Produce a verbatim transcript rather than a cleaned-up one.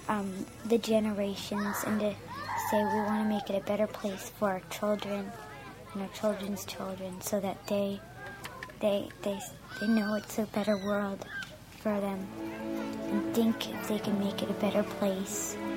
um, the generations and to say we want to make it a better place for our children and our children's children, so that they they they they know it's a better world for them, and think if they can make it a better place